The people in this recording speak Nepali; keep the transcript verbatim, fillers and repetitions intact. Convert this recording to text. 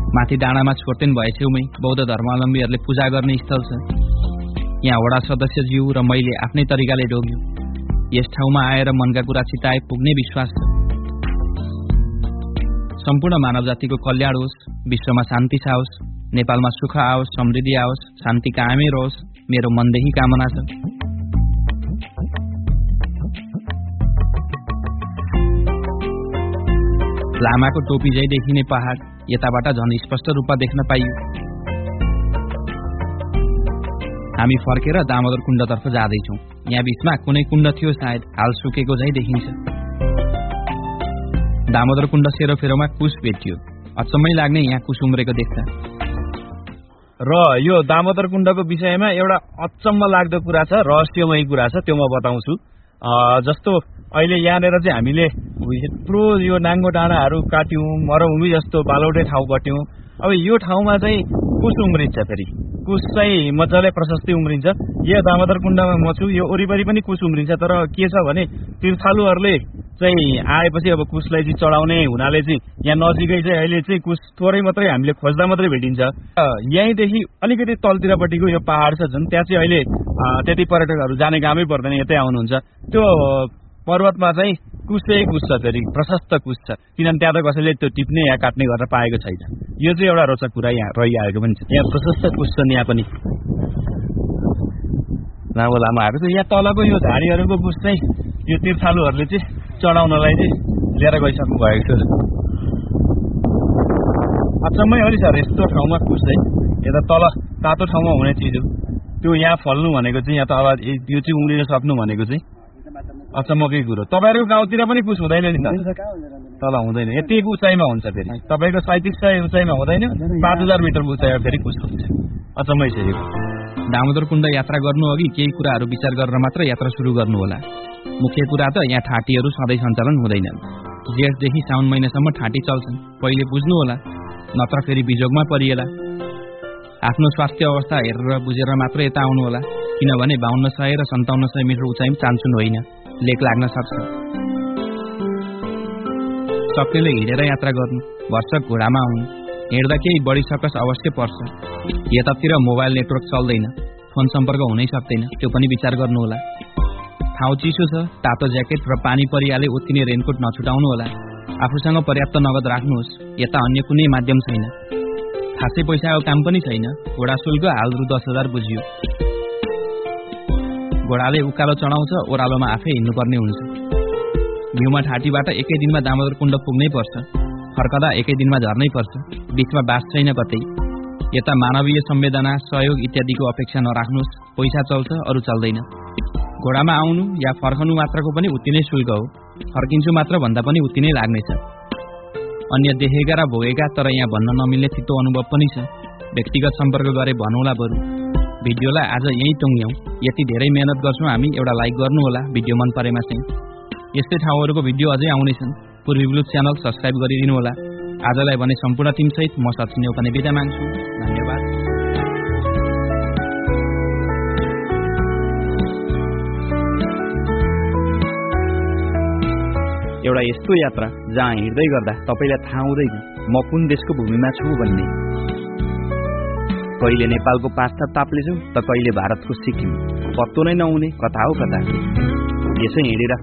माथि डाँडामा छोर्तेन भए छेउमै बौद्ध धर्मावलम्बीहरूले पूजा गर्ने स्थल छ। यहाँ वडा सदस्यज्यू र मैले आफ्नै तरिकाले ढोग्यौं। यस ठाउँमा आएर मनका कुरा चिताए पुग्ने विश्वास छ। सम्पूर्ण मानव जातिको कल्याण होस्, विश्वमा शान्ति छाओस्, नेपालमा सुख आओस्, समृद्धि आओस्, शान्ति कायमै रहोस्, मेरो मनदेखि कामना छ। लामाको टोपी झै देखिने पहाड यताबाट झन् स्पष्ट रूपमा देख्न पाइयो। हामी फर्केर दामोदर कुण्डतर्फ जाँदैछौँ। यहाँ बीचमा कुनै कुण्ड थियो, सायद हाल सुकेको झै देखिन्छ। दामोदर कुण्ड सेरोफेरोमा कुश भेटियो। अचम्मै लाग्ने यहाँ कुश उम्रेको देख्दा। र यो दामोदर कुण्डको विषयमा एउटा अचम्म लाग्दो कुरा छ, रहस्यमय कुरा छ, त्यो म बताउँछु। जस्तो अहिले यहाँनिर चाहिँ हामीले यत्रो यो नाङ्गो डाँडाहरू काट्यौँ, मरुभूमि जस्तो बालौटे ठाउँ कट्यौँ। अब यो ठाउँमा चाहिँ कुश उम्रिन्छ, फेरि कुश चाहिँ मजाले प्रशस्तै उम्रिन्छ। यो दामोदर कुण्डमा म छु, यो वरिपरि पनि कुश उम्रिन्छ। तर के छ भने तीर्थालुहरूले चाहिँ आएपछि अब कुशलाई चाहिँ चढाउने हुनाले चाहिँ यहाँ नजिकै चाहिँ अहिले चाहिँ कुश थोरै मात्रै हामीले खोज्दा मात्रै भेटिन्छ। यहीँदेखि अलिकति तलतिरपट्टिको यो पहाड छ जुन, त्यहाँ चाहिँ अहिले त्यति पर्यटकहरू जाने कामै पर्दैन, यतै आउनुहुन्छ। त्यो पर्वतमा चाहिँ कुशै कुश छ, फेरि प्रशस्त कुश छ, किनभने त्यहाँ त कसैले त्यो टिप्ने या काट्ने गर्न पाएको छैन। यो चाहिँ एउटा रोचक कुरा यहाँ रहिआएको पनि छ। यहाँ प्रशस्त कुश छन्, यहाँ पनि लामो लामाहरू छ। यहाँ तलको यो झाडीहरूको कुश चाहिँ यो तीर्थालुहरूले चाहिँ चढाउनलाई चाहिँ लिएर गइसक्नु भएको छ। अचम्मै हो नि सर, यस्तो ठाउँमा कुश चाहिँ यता तल तातो ठाउँमा हुने चिज हो। त्यो यहाँ फल्नु भनेको चाहिँ यहाँ तल यो चाहिँ उम्रिन सक्नु भनेको चाहिँ अचम्मकै कुरो। तपाईँहरूको गाउँतिर पनि कुश हुँदैन नि त? तल हुँदैन, यति उचाइमा हुन्छ। फेरि तपाईँको सैतिस सय उचाइमा हुँदैन, पाँच हजार मिटरको उचाइमा फेरि कुश हुन्छ। अचम्मै छ यो। दामोदर कुण्ड यात्रा गर्नु अघि केही कुराहरू विचार गरेर मात्र यात्रा सुरु गर्नु होला। मुख्य कुरा त यहाँ ठाँटीहरू सधैँ सञ्चालन हुँदैनन्। जेठदेखि साउन महिनासम्म ठाँटी चल्छन्, पहिले बुझ्नु होला, नत्र फेरि बिजोगमा परिएला। आफ्नो स्वास्थ्य अवस्था हेरेर बुझेर मात्र यता आउनु होला, किनभने बाहन्न सय र सन्ताउन्न सय मिटर उचाइमा चान्सुन होइन, लेक लाग्न सक्छ। सक्नेले हिँडेर यात्रा गर्नु, भर्सक घोडामा आउनु। हिँड्दा केही बढी सकस अवश्य पर्छ। यतातिर मोबाइल नेटवर्क चल्दैन, फोन सम्पर्क हुनै सक्दैन, त्यो पनि विचार गर्नु होला। ठाउँ चिसो छ, तातो ज्याकेट र पानी परिहाले उत्तिने रेनकोट नछुटाउनु होला। आफूसँग पर्याप्त नगद राख्नुहोस्, यता अन्य कुनै माध्यम छैन। खासै पैसाको काम पनि छैन। घोडा शुल्क हाल रु दस हजार बुझियो। घोडाले उकालो चढाउँछ, ओह्रालोमा आफै हिँड्नुपर्ने हुन्छ। घिउमा ठाँटीबाट एकै दिनमा दामोदर कुण्ड पुग्नै पर्छ, फर्कदा एकै दिनमा झर्नै पर्छ। बीचमा बास छैन कतै। यता मानवीय संवेदना, सहयोग इत्यादिको अपेक्षा नराख्नुहोस्। पैसा चल्छ, अरू चल्दैन। घोडामा आउनु या फर्कनु मात्रको पनि उति नै शुल्क हो। फर्किन्छु मात्र भन्दा पनि उति नै लाग्नेछ। अन्य देखेका र भोगेका तर यहाँ भन्न नमिल्ने तितो अनुभव पनि छ। व्यक्तिगत सम्पर्क गरे भन्नुहोला बरु। भिडियोलाई आज यहीँ टुङ्ग्यौँ। यति धेरै मेहनत गर्छौँ हामी, एउटा लाइक गर्नु होला भिडियो मन परेमा चाहिँ। यस्तै ठाउँहरूको भिडियो अझै आउनेछन्। पूर्वी ब्लू च्यानल सब्स्क्राइब गरिदिनु होला। आजलाई भने सम्पूर्ण टिमसहित म सचिन नेपाली बिदा माग्छु। धन्यवाद। एउटा यस्तो यात्रा जहाँ हिँड्दै गर्दा तपाईँलाई थाहा हुँदैन म कुन देशको भूमिमा छु भन्ने। कहिले नेपालको पाँच थाप ताप्लेछु त कहिले भारतको सिक्किम, पत्तो नै नहुने कता हो कता। यसै हिँडेर